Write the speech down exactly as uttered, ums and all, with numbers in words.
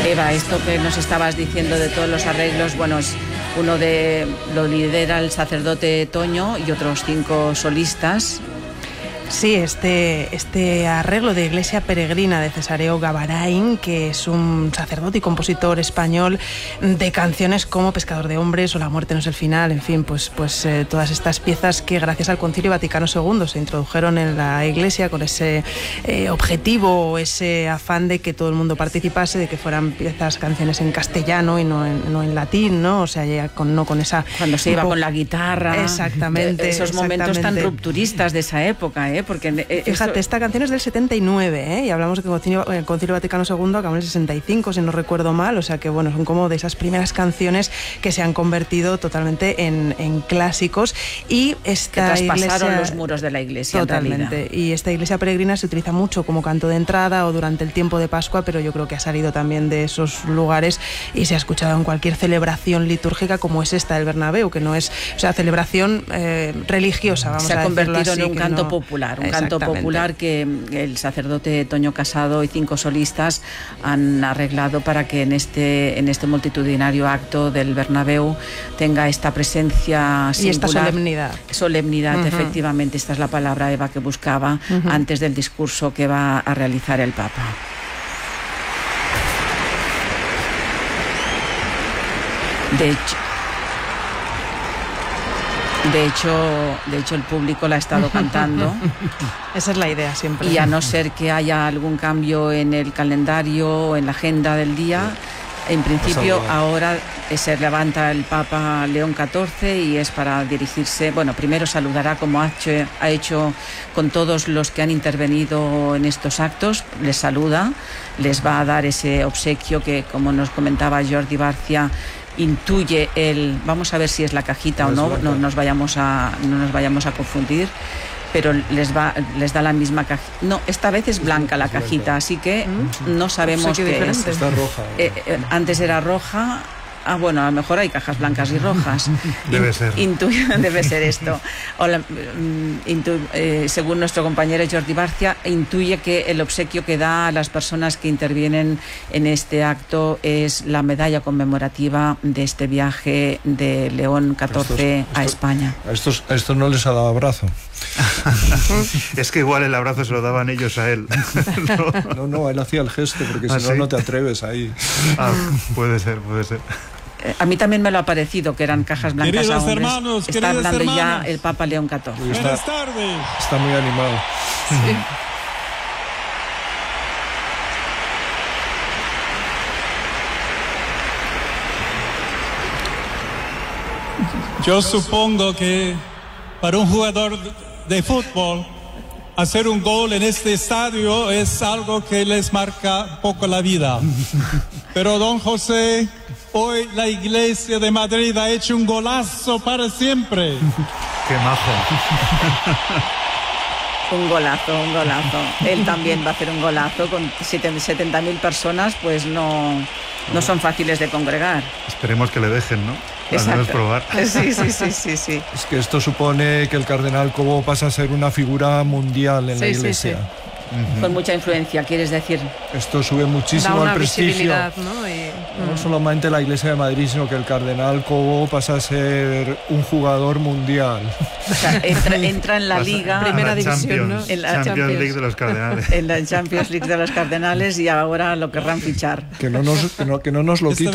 Eva, esto que nos estabas diciendo de todos los arreglos, bueno, es uno de lo lidera el sacerdote Toño y otros cinco solistas. Sí, este, este arreglo de Iglesia Peregrina de Cesáreo Gavarain, que es un sacerdote y compositor español de canciones como Pescador de Hombres o La muerte no es el final, en fin, pues, pues eh, todas estas piezas que gracias al Concilio Vaticano segundo se introdujeron en la Iglesia con ese eh, objetivo o ese afán de que todo el mundo participase, de que fueran piezas, canciones en castellano y no en, no en latín, ¿no? O sea, ya con, no con esa... Cuando se iba con la guitarra. Exactamente. De esos exactamente. momentos tan rupturistas de esa época, ¿eh? Porque eh, fíjate, esto... esta canción es del setenta y nueve, ¿eh? Y hablamos de que el Concilio, el Concilio Vaticano segundo acabó en el sesenta y cinco, si no recuerdo mal, o sea que bueno, son como de esas primeras canciones que se han convertido totalmente en, en clásicos y esta que traspasaron iglesia, los muros de la iglesia. Totalmente, y esta iglesia peregrina se utiliza mucho como canto de entrada o durante el tiempo de Pascua, pero yo creo que ha salido también de esos lugares y se ha escuchado en cualquier celebración litúrgica como es esta del Bernabéu, que no es, o sea, celebración eh, religiosa, vamos a decirlo así. Se ha convertido en un canto no... popular, un canto popular que el sacerdote Toño Casado y cinco solistas han arreglado para que en este, en este multitudinario acto del Bernabéu tenga esta presencia singular. Y esta solemnidad. Solemnidad, uh-huh. Efectivamente, esta es la palabra, Eva, que buscaba uh-huh. antes del discurso que va a realizar el Papa. De hecho, De hecho, de hecho, el público la ha estado cantando. Esa es la idea siempre. Y a no ser que haya algún cambio en el calendario o en la agenda del día, en principio ahora se levanta el Papa León catorce y es para dirigirse, bueno, primero saludará como ha hecho, ha hecho con todos los que han intervenido en estos actos, les saluda, les va a dar ese obsequio que, como nos comentaba Jordi Barcia, intuye el, vamos a ver si es la cajita o no, no nos vayamos a, no nos vayamos a confundir, pero les va, les da la misma cajita. No, esta vez es blanca la cajita, así que no sabemos qué es. Está roja. Eh, eh, antes era roja. Ah, bueno, a lo mejor hay cajas blancas y rojas. Debe ser. Intu debe ser esto. Hola, intu eh, según nuestro compañero Jordi Barcia, intuye que el obsequio que da a las personas que intervienen en este acto es la medalla conmemorativa de este viaje de León catorce estos, a esto, España. A estos, a estos no les ha dado abrazo. Es que igual el abrazo se lo daban ellos a él. No, no, no, él hacía el gesto, porque ¿Ah, si no, sí? no te atreves ahí. Ah, puede ser, puede ser. A mí también me lo ha parecido que eran cajas blancas. Queridos a hombres. hermanos, Está hablando hermanos. ya el Papa León catorce. Está, Buenas tardes. Está muy animado. Sí. Yo supongo que para un jugador de fútbol hacer un gol en este estadio es algo que les marca un poco la vida. Pero don José, hoy la Iglesia de Madrid ha hecho un golazo para siempre. ¡Qué majo! Un golazo, un golazo. Él también va a hacer un golazo con setenta mil personas, pues no, no son fáciles de congregar. Esperemos que le dejen, ¿no? Al menos probar. Sí, sí, sí, sí, sí. Es que esto supone que el cardenal Cobo pasa a ser una figura mundial en sí, la Iglesia. Sí, sí. Uh-huh. Con mucha influencia, ¿quieres decir? Esto sube muchísimo al prestigio. ¿no? Y, no solamente la Iglesia de Madrid, sino que el cardenal Cobo pasa a ser un jugador mundial. O sea, entra, entra en la pasa Liga, primera división, ¿no? En la Champions, Champions League de los Cardenales. En la Champions League de los Cardenales y ahora lo querrán fichar. Que no nos, que no, que no nos lo quiten.